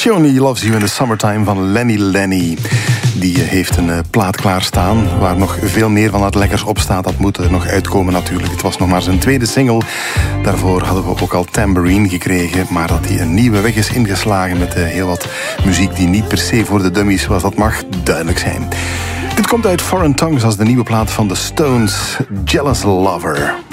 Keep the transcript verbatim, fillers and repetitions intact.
She Only Loves You in the Summertime van Lenny Lenny. Die heeft een uh, plaat klaarstaan waar nog veel meer van het lekkers op staat. Dat moet er nog uitkomen natuurlijk. Dit was nog maar zijn tweede single. Daarvoor hadden we ook al Tambourine gekregen. Maar dat hij een nieuwe weg is ingeslagen met uh, heel wat muziek die niet per se voor de dummies was. Dat mag duidelijk zijn. Dit komt uit Foreign Tongues als de nieuwe plaat van The Stones, Jealous Lover.